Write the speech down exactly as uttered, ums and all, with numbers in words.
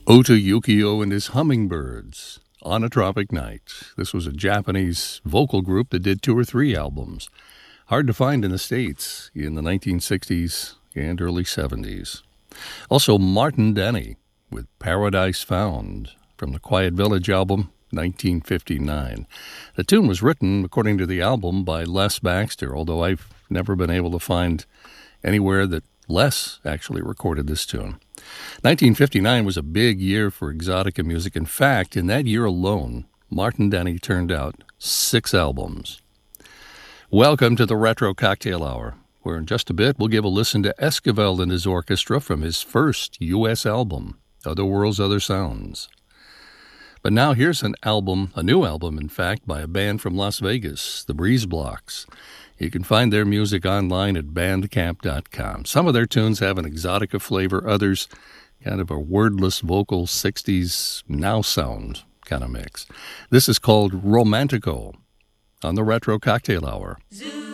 Ota Yukio and his Hummingbirds on a Tropic Night. This was a Japanese vocal group that did two or three albums. Hard to find in the States in the nineteen sixties and early seventies. Also, Martin Denny with Paradise Found from the Quiet Village album, nineteen fifty-nine. The tune was written, according to the album, by Les Baxter, although I've never been able to find anywhere that Les actually recorded this tune. nineteen fifty-nine was a big year for exotica music. In fact, in that year alone, Martin Denny turned out six albums. Welcome to the Retro Cocktail Hour, where in just a bit we'll give a listen to Esquivel and his orchestra from his first U S album, Other Worlds, Other Sounds. But now here's an album, a new album, in fact, by a band from Las Vegas, the Breeze Blocks. You can find their music online at bandcamp dot com. Some of their tunes have an exotica flavor, others kind of a wordless vocal sixties now sound kind of mix. This is called Romantico on the Retro Cocktail Hour. Zoo.